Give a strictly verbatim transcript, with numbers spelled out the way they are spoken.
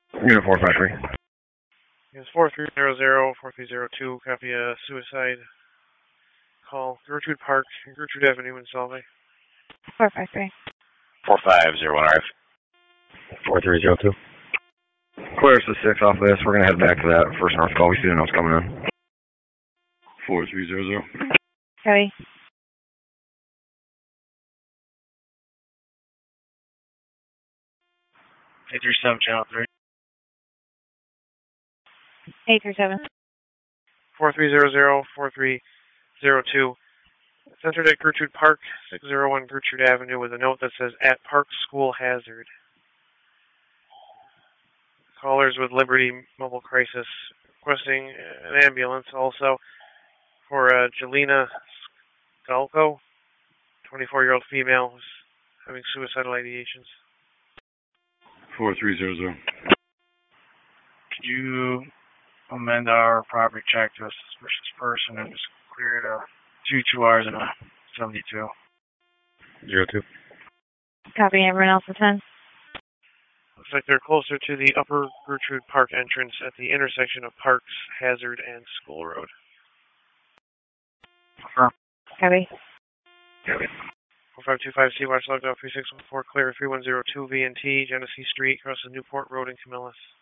Unit four five three. It's four three zero zero, four three zero two, copy a suicide call. Gertrude Park, Gertrude Avenue in Solvay. four five three. four five zero one R F. four three zero two. Clarissa six off this. We're going to head back to that first north call. We see the notes coming in. four three zero zero. Copy. eight three seven, channel three. eight three seven. four three zero zero, four three zero two. Centered at Gertrude Park, six oh one Gertrude Avenue, with a note that says, at Park School Hazard. Callers with Liberty Mobile Crisis requesting an ambulance also for uh, Jelena Skalko, twenty-four-year-old female who's having suicidal ideations. four three zero zero. Could you amend our property check to a suspicious person and just clear it up? Two two R's and a seventy-two. Zero two. Copy. Everyone else at ten. Looks like they're closer to the Upper Gertrude Park entrance at the intersection of Parks, Hazard, and School Road. Copy. Copy. four five two five C, watch logged off three six one four, clear three one zero two V and T, Genesee Street, across the Newport Road in Camillus.